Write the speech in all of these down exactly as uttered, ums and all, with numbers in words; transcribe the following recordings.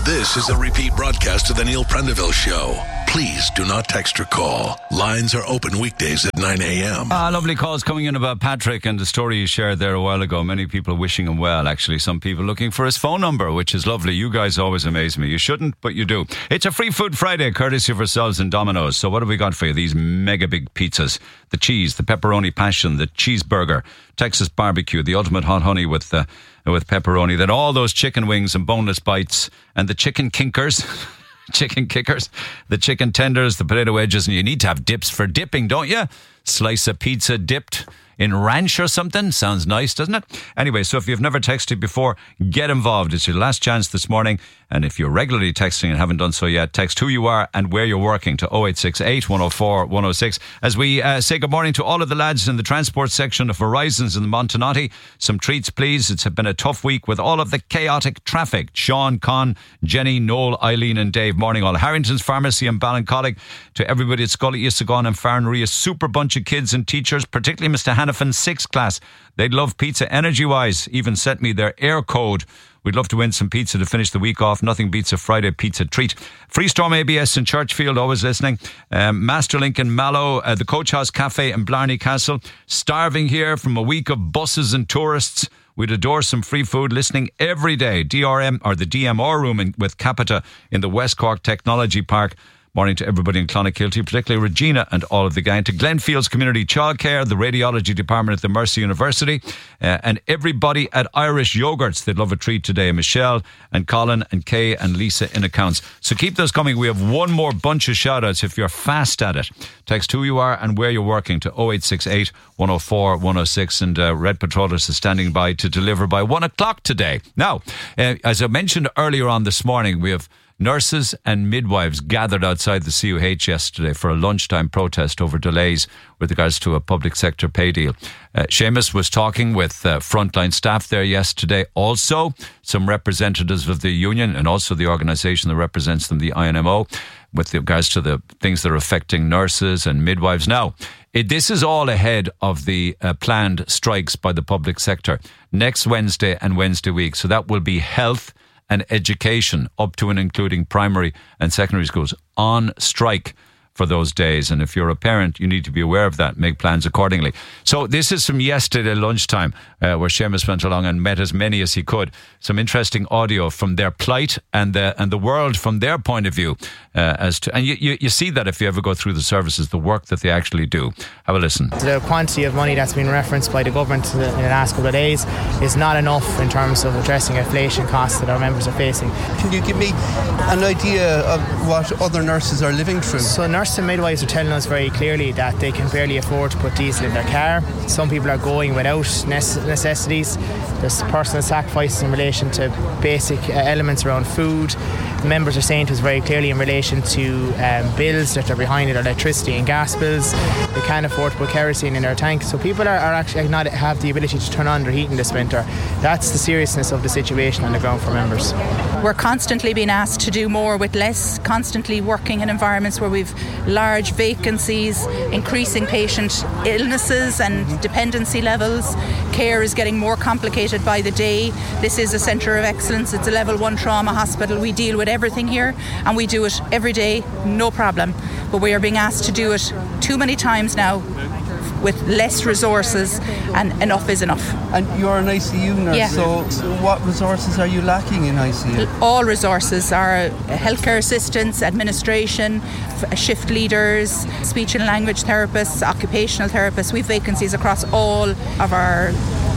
This is a repeat broadcast of the Neil Prendeville Show. Please do not text or call. Lines are open weekdays at nine a.m. Ah, lovely calls coming in about Patrick and the story you shared there a while ago. Many people wishing him well, actually. Some people looking for his phone number, which is lovely. You guys always amaze me. You shouldn't, but you do. It's a Free Food Friday, courtesy of ourselves and Domino's. So what have we got for you? These mega big pizzas. The cheese, the pepperoni passion, the cheeseburger, Texas barbecue, the ultimate hot honey with uh, with pepperoni. Then all those chicken wings and boneless bites and the chicken kinkers. Chicken kickers, the chicken tenders, the potato wedges, and you need to have dips for dipping, don't you? Slice of pizza dipped in ranch or something. Sounds nice, doesn't it? Anyway, so if you've never texted before, get involved. It's your last chance this morning. And if you're regularly texting and haven't done so yet, text who you are and where you're working to oh eight six eight, one oh four, one oh six. As we uh, say good morning to all of the lads in the transport section of Horizons in the Montenotte. Some treats, please. It's been a tough week with all of the chaotic traffic. Sean, Con, Jenny, Noel, Eileen and Dave. Morning all. Harrington's Pharmacy and Ballincollig. To everybody at Scully, Isagon and Farranree. A super bunch of kids and teachers, particularly Mister Hannafan's sixth class. They'd love pizza energy-wise. Even sent me their air code. We'd love to win some pizza to finish the week off. Nothing beats a Friday pizza treat. Freestorm A B S in Churchfield, always listening. Um, Masterlink in Mallow, uh, the Coach House Cafe in Blarney Castle. Starving here from a week of buses and tourists. We'd adore some free food, listening every day. D R M, or the D M R room in, with Capita in the West Cork Technology Park. Morning to everybody in Clonakilty, particularly Regina and all of the gang. To Glenfields Community Childcare, the Radiology Department at the Mercy University, uh, and everybody at Irish Yogurts. They'd love a treat today. Michelle and Colin and Kay and Lisa in accounts. So keep those coming. We have one more bunch of shout-outs if you're fast at it. Text who you are and where you're working to oh eight six eight, one oh four, one oh six. And uh, Red Patrollers is standing by to deliver by one o'clock today. Now, uh, as I mentioned earlier on this morning, we have nurses and midwives gathered outside the C U H yesterday for a lunchtime protest over delays with regards to a public sector pay deal. Uh, Seamus was talking with uh, frontline staff there yesterday. Also, some representatives of the union and also the organisation that represents them, the I N M O, with regards to the things that are affecting nurses and midwives. Now, it, this is all ahead of the uh, planned strikes by the public sector next Wednesday and Wednesday week. So that will be health and education up to and including primary and secondary schools on strike for those days. And if you're a parent, you need to be aware of that, make plans accordingly. So this is from yesterday lunchtime uh, where Seamus went along and met as many as he could. Some interesting audio from their plight and the and the world from their point of view. Uh, as to and you, you, you see that if you ever go through the services, the work that they actually do. Have a listen. The quantity of money that's been referenced by the government in the last couple of days is not enough in terms of addressing inflation costs that our members are facing. Can you give me an idea of what other nurses are living through? So nurses and midwives are telling us very clearly that they can barely afford to put diesel in their car. Some people are going without necessities. There's personal sacrifices in relation to basic uh, elements around food. Members are saying to us very clearly in relation to um, bills that are behind it, electricity and gas bills. They can't afford to put kerosene in their tank. So people are, are actually not have the ability to turn on their heating this winter. That's the seriousness of the situation on the ground for members. We're constantly being asked to do more with less, constantly working in environments where we've large vacancies, increasing patient illnesses and dependency levels. Care is getting more complicated by the day. This is a centre of excellence. It's a level one trauma hospital. We deal with everything here and we do it every day, no problem. But we are being asked to do it too many times now with less resources, and enough is enough. And you're an I C U nurse, yeah. so, so what resources are you lacking in I C U? All resources are healthcare assistants, administration, shift leaders, speech and language therapists, occupational therapists. We've vacancies across all of our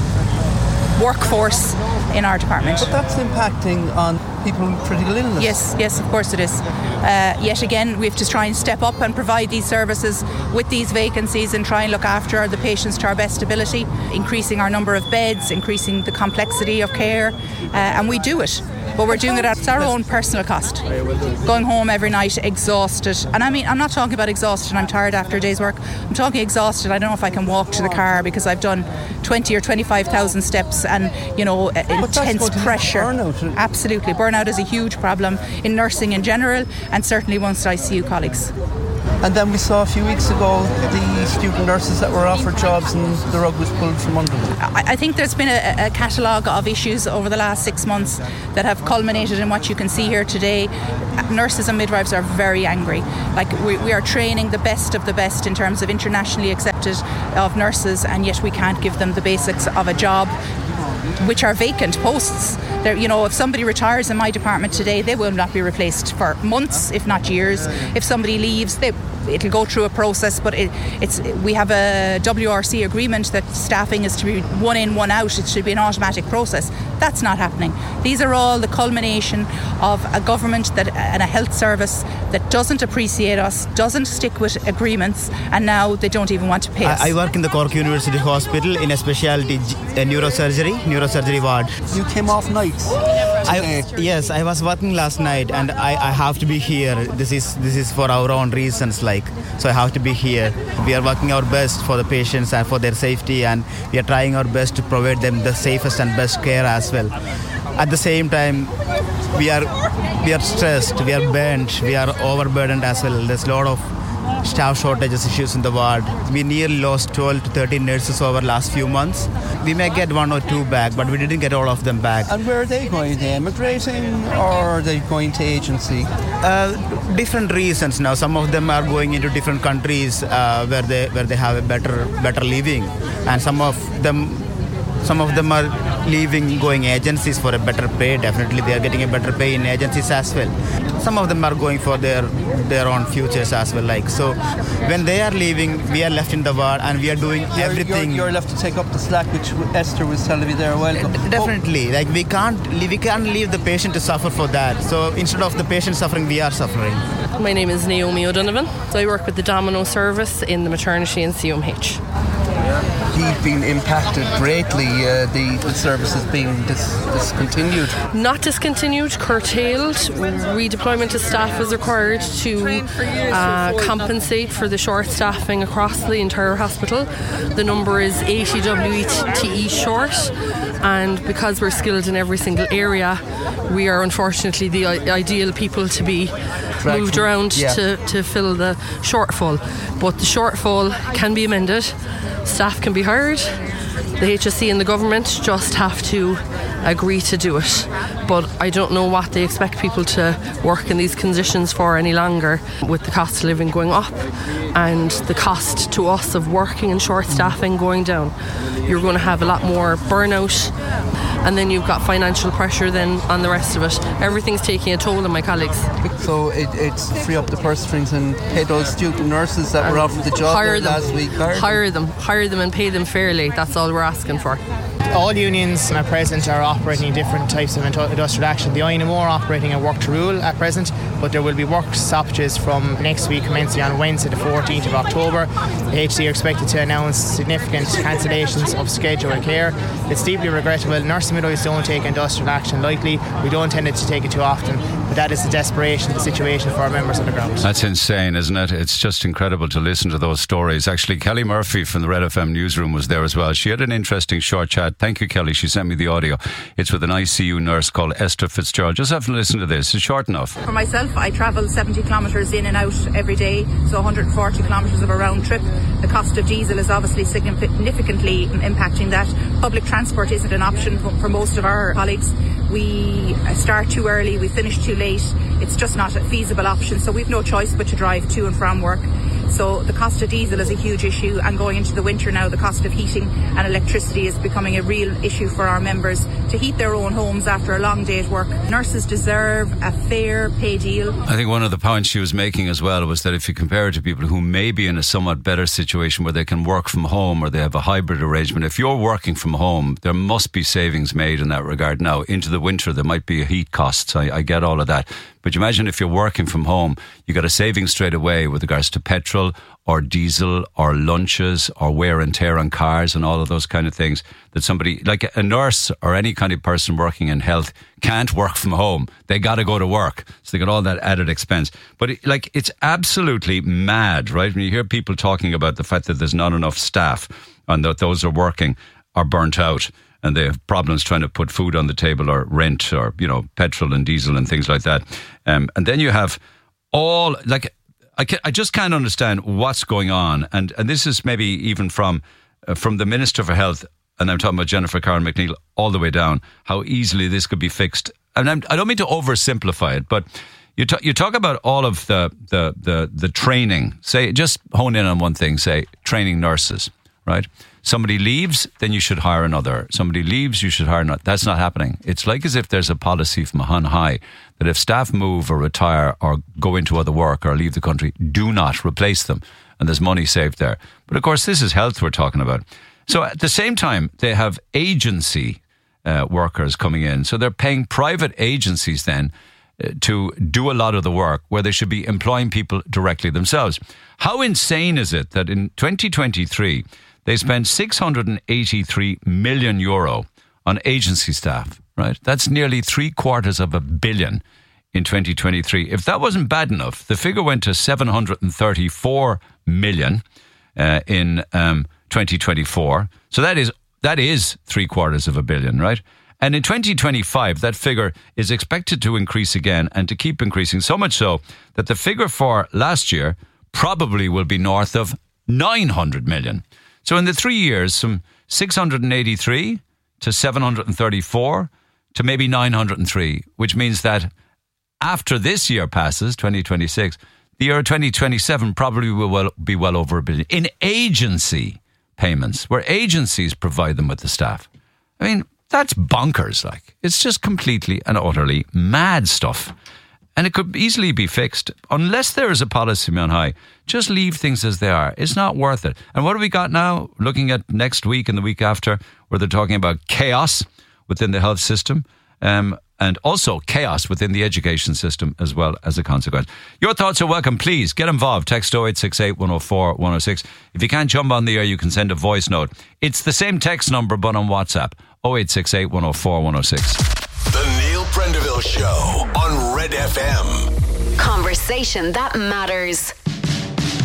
workforce in our department. But that's impacting on people with critical illness. Yes, yes, of course it is. Uh, yet again, we have to try and step up and provide these services with these vacancies and try and look after the patients to our best ability, increasing our number of beds, increasing the complexity of care, uh, and we do it. But we're doing it at our own personal cost. Going home every night exhausted. And I mean, I'm not talking about exhausted, I'm tired after a day's work. I'm talking exhausted, I don't know if I can walk to the car because I've done twenty or twenty-five thousand steps and, you know, intense pressure. Burnout. Absolutely. Burnout is a huge problem in nursing in general and certainly amongst I C U colleagues. And then we saw a few weeks ago the student nurses that were offered jobs and the rug was pulled from under them. I, I think there's been a, a catalogue of issues over the last six months that have culminated in what you can see here today. Nurses and midwives are very angry. Like we, we are training the best of the best in terms of internationally accepted of nurses, and yet we can't give them the basics of a job, which are vacant posts. They're, you know, if somebody retires in my department today, they will not be replaced for months, if not years. If somebody leaves, they, it'll go through a process, but it, it's we have a W R C agreement that staffing is to be one in, one out. It should be an automatic process. That's not happening. These are all the culmination of a government that and a health service that doesn't appreciate us, doesn't stick with agreements, and now they don't even want to pay us. I, I work in the Cork University Hospital in a specialty uh, neurosurgery, neurosurgery ward. You came off nights. I, yes, I was working last night, and I, I have to be here. This is this is for our own reasons, like so I have to be here. We are working our best for the patients and for their safety, and we are trying our best to provide them the safest and best care as well. At the same time, we are we are stressed, we are burnt, we are overburdened as well. There's a lot of staff shortages issues in the ward. We nearly lost twelve to thirteen nurses over the last few months. We may get one or two back, but we didn't get all of them back. And where are they going? Are they emigrating or are they going to agency? Uh, different reasons now. Some of them are going into different countries uh, where they where they have a better better living, and some of them some of them are leaving, going agencies for a better pay. Definitely, they are getting a better pay in agencies as well. Some of them are going for their their own futures as well. Like so, when they are leaving, we are left in the ward and we are doing you're, everything. You're, you're left to take up the slack, which Esther was telling me there a while ago. Definitely, like we can't we can't leave the patient to suffer for that. So instead of the patient suffering, we are suffering. My name is Naomi O'Donovan. So I work with the Domino service in the maternity and C M H. You've been impacted greatly. Uh, the, the service has been dis- discontinued. Not discontinued, curtailed. Redeployment of staff is required to uh, compensate for the short staffing across the entire hospital. The number is eighty W T E short, and because we're skilled in every single area, we are unfortunately the I- ideal people to be Dragged moved around yeah. to, to fill the shortfall. But the shortfall can be amended. Staff can be hired. The H S C and the government just have to agree to do it. But I don't know what they expect people to work in these conditions for any longer, with the cost of living going up and the cost to us of working and short staffing going down. You're going to have a lot more burnout, and then you've got financial pressure then on the rest of it. Everything's taking a toll on my colleagues. So it, it's free up the purse strings and pay those student nurses that and were offered the job hire them, last week. Hire, hire them. them, hire them and pay them fairly. That's all we're asking for. All unions at present are operating different types of industrial action. The I N M O are operating a work to rule at present, but there will be work stoppages from next week, commencing on Wednesday the fourteenth of October. The H C are expected to announce significant cancellations of scheduled care. It's deeply regrettable. Nurse and midwives don't take industrial action lightly. We don't tend to take it too often, but that is the desperation of the situation for our members on the ground. That's insane, isn't it? It's just incredible to listen to those stories. Actually, Kelly Murphy from the Red F M newsroom was there as well. She had an interesting short chat. Thank you, Kelly. She sent me the audio. It's with an I C U nurse called Esther Fitzgerald. Just have to listen to this. It's short enough. For myself, I travel seventy kilometres in and out every day, so one hundred forty kilometres of a round trip. The cost of diesel is obviously significantly impacting that. Public transport isn't an option for, for most of our colleagues. We start too early, we finish too late. It's just not a feasible option, so we've no choice but to drive to and from work. So the cost of diesel is a huge issue, and going into the winter now, the cost of heating and electricity is becoming a real issue for our members to heat their own homes after a long day at work. Nurses deserve a fair pay deal. I think one of the points she was making as well was that if you compare it to people who may be in a somewhat better situation where they can work from home or they have a hybrid arrangement, if you're working from home, there must be savings made in that regard. Now, into the winter, there might be heat costs. I, I get all of that. But you imagine if you're working from home, you got a saving straight away with regards to petrol or diesel or lunches or wear and tear on cars and all of those kind of things that somebody, like a nurse or any kind of person working in health, can't work from home. They got to go to work. So they got all that added expense. But it, like, it's absolutely mad, right? When you hear people talking about the fact that there's not enough staff and that those are working are burnt out, and they have problems trying to put food on the table or rent or, you know, petrol and diesel and things like that. Um, and then you have all, like, I, can, I just can't understand what's going on. And, and this is maybe even from uh, from the Minister for Health, and I'm talking about Jennifer Karen McNeil, all the way down, how easily this could be fixed. And I'm, I don't mean to oversimplify it, but you, t- you talk about all of the, the, the, the training. Say, just hone in on one thing, say, training nurses, right? Somebody leaves, then you should hire another. Somebody leaves, you should hire another. That's not happening. It's like as if there's a policy from on high that if staff move or retire or go into other work or leave the country, do not replace them. And there's money saved there. But of course, this is health we're talking about. So at the same time, they have agency uh, workers coming in. So they're paying private agencies then uh, to do a lot of the work where they should be employing people directly themselves. How insane is it that in twenty twenty-three, they spent six hundred eighty-three million euro on agency staff, right? That's nearly three quarters of a billion in twenty twenty-three. If that wasn't bad enough, the figure went to seven hundred thirty-four million uh, in um, twenty twenty-four. So that is that is three quarters of a billion, right? And in twenty twenty-five, that figure is expected to increase again and to keep increasing, so much so that the figure for last year probably will be north of nine hundred million. So in the three years, from six hundred eighty-three to seven hundred thirty-four to maybe nine hundred three, which means that after this year passes, twenty twenty-six, the year twenty twenty-seven probably will well, be well over a billion in agency payments, where agencies provide them with the staff. I mean, that's bonkers. Like, it's just completely and utterly mad stuff. And it could easily be fixed. Unless there is a policy on high, just leave things as they are. It's not worth it. And what have we got now? Looking at next week and the week after, where they're talking about chaos within the health system, um, and also chaos within the education system as well as a consequence. Your thoughts are welcome. Please get involved. Text oh eight six eight, one oh four, one oh six. If you can't jump on the air, you can send a voice note. It's the same text number, but on WhatsApp. oh eight six eight, one oh four, one oh six. The Neil Prendeville Show on Red F M. Conversation that matters.